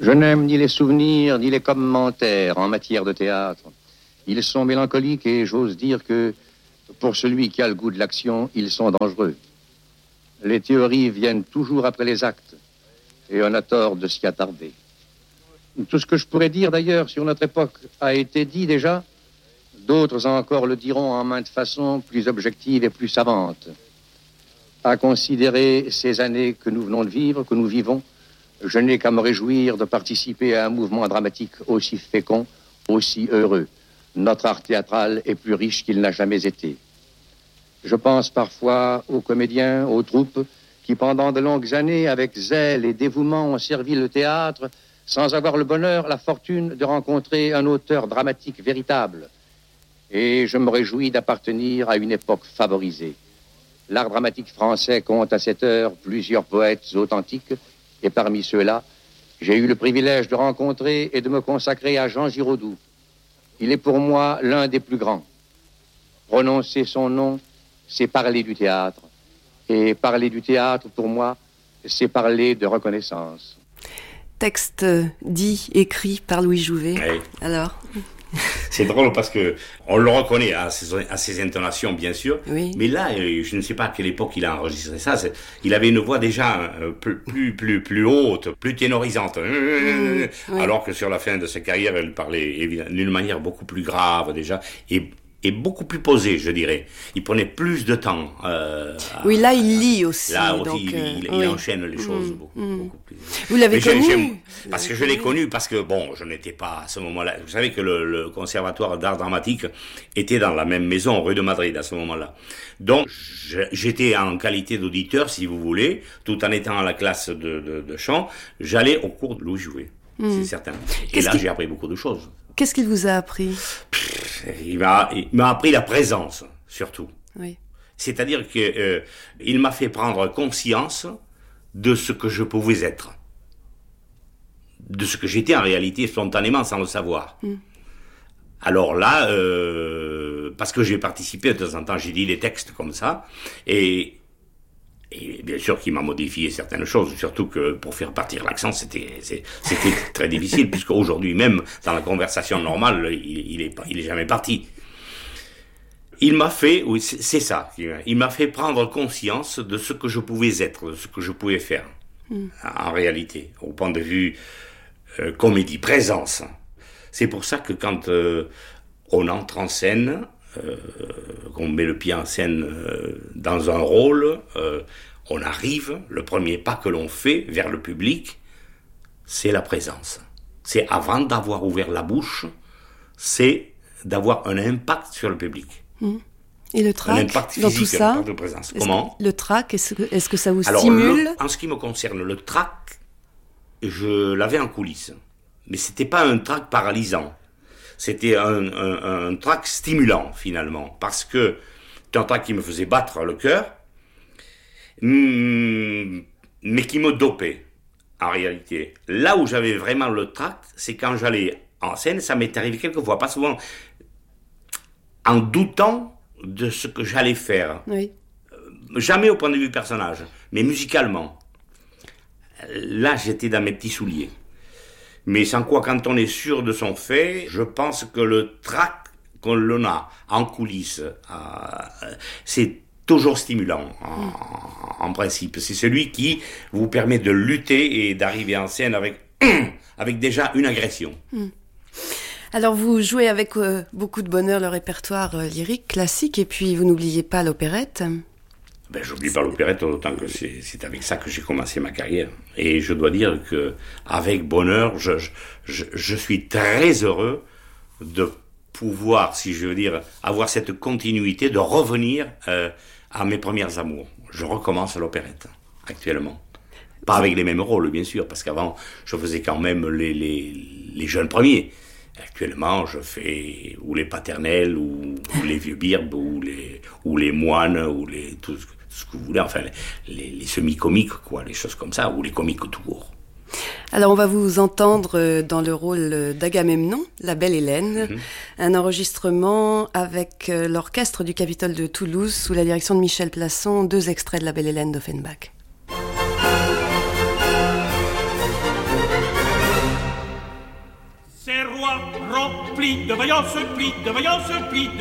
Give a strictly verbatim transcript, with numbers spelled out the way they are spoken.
Je n'aime ni les souvenirs, ni les commentaires en matière de théâtre. Ils sont mélancoliques et j'ose dire que, pour celui qui a le goût de l'action, ils sont dangereux. Les théories viennent toujours après les actes, et on a tort de s'y attarder. Tout ce que je pourrais dire, d'ailleurs, sur notre époque a été dit déjà. D'autres encore le diront en maintes façons, plus objectives et plus savantes. À considérer ces années que nous venons de vivre, que nous vivons, je n'ai qu'à me réjouir de participer à un mouvement dramatique aussi fécond, aussi heureux. Notre art théâtral est plus riche qu'il n'a jamais été. Je pense parfois aux comédiens, aux troupes, qui pendant de longues années, avec zèle et dévouement, ont servi le théâtre, sans avoir le bonheur, la fortune de rencontrer un auteur dramatique véritable. Et je me réjouis d'appartenir à une époque favorisée. L'art dramatique français compte à cette heure plusieurs poètes authentiques, et parmi ceux-là, j'ai eu le privilège de rencontrer et de me consacrer à Jean Giraudoux. Il est pour moi l'un des plus grands. Prononcer son nom, c'est parler du théâtre. Et parler du théâtre, pour moi, c'est parler de reconnaissance. Texte dit, écrit par Louis Jouvet. Oui. Alors c'est drôle parce que on le reconnaît à ses, à ses intonations, bien sûr. Oui. Mais là, je ne sais pas à quelle époque il a enregistré ça. C'est, il avait une voix déjà plus, plus, plus, plus haute, plus ténorisante. Mmh, oui. Alors que sur la fin de sa carrière, elle parlait d'une manière beaucoup plus grave déjà. Et, et beaucoup plus posé, je dirais. Il prenait plus de temps. Euh, oui, là, il lit aussi. Là aussi, donc, il, euh, il, oui. il enchaîne les choses mmh, beaucoup, mmh. beaucoup plus. Vous l'avez Mais connu j'ai, j'ai, Parce que je l'ai connu, parce que, bon, je n'étais pas à ce moment-là. Vous savez que le, le conservatoire d'art dramatique était dans la même maison, rue de Madrid, à ce moment-là. Donc, je, j'étais en qualité d'auditeur, si vous voulez, tout en étant à la classe de, de, de chant. J'allais au cours de Louis Jouvet, mmh. c'est certain. Et Qu'est-ce là, qui... j'ai appris beaucoup de choses. Qu'est-ce qu'il vous a appris? Il m'a, il m'a appris la présence, surtout. Oui. C'est-à-dire que euh, il m'a fait prendre conscience de ce que je pouvais être, de ce que j'étais en réalité spontanément sans le savoir. Mm. Alors là, euh, parce que j'ai participé de temps en temps, j'ai dit des textes comme ça, et Et bien sûr qu'il m'a modifié certaines choses, surtout que pour faire partir l'accent, c'était, c'était très difficile, puisque aujourd'hui même, dans la conversation normale, il, il est, il est jamais parti. Il m'a fait, oui, c'est ça, il m'a fait prendre conscience de ce que je pouvais être, de ce que je pouvais faire, mmh. en réalité, au point de vue euh, comédie, présence. C'est pour ça que quand euh, on entre en scène, Euh, qu'on met le pied en scène euh, dans un rôle, euh, on arrive, le premier pas que l'on fait vers le public, c'est la présence. C'est avant d'avoir ouvert la bouche, c'est d'avoir un impact sur le public. Mmh. Et le trac, un impact physique, dans tout ça, un impact de présence. est-ce Comment que, le trac, est-ce que, est-ce que ça vous Alors, stimule? le, en ce qui me concerne, le trac, je l'avais en coulisses. Mais c'était pas un trac paralysant. C'était un, un, un trac stimulant, finalement, parce que c'était un trac qui me faisait battre le cœur, mais qui me dopait, en réalité. Là où j'avais vraiment le trac, c'est quand j'allais en scène, ça m'est arrivé quelquefois, pas souvent, en doutant de ce que j'allais faire. Oui. Jamais au point de vue personnage, mais musicalement. Là, j'étais dans mes petits souliers. Mais sans quoi, quand on est sûr de son fait, je pense que le trac qu'on l'on a en coulisses, euh, c'est toujours stimulant, en, mmh. en principe. C'est celui qui vous permet de lutter et d'arriver en scène avec, avec déjà une agression. Mmh. Alors, vous jouez avec euh, beaucoup de bonheur le répertoire euh, lyrique, classique, et puis vous n'oubliez pas l'opérette. Ben, j'oublie pas l'opérette, d'autant que c'est, c'est avec ça que j'ai commencé ma carrière. Et je dois dire que, avec bonheur, je, je, je suis très heureux de pouvoir, si je veux dire, avoir cette continuité, de revenir euh, à mes premiers amours. Je recommence l'opérette, actuellement. Pas avec les mêmes rôles, bien sûr, parce qu'avant, je faisais quand même les, les, les jeunes premiers. Actuellement, je fais ou les paternels, ou, ou les vieux birbes, ou les, ou les moines, ou les, tout ce, ce que vous voulez, enfin, les, les semi-comiques, quoi, les choses comme ça, ou les comiques tout court. Alors, on va vous entendre dans le rôle d'Agamemnon, la belle Hélène, mm-hmm. un enregistrement avec l'orchestre du Capitole de Toulouse, sous la direction de Michel Plasson, deux extraits de la belle Hélène d'Offenbach. Ces rois remplis de vaillance, plis de vaillance, plis de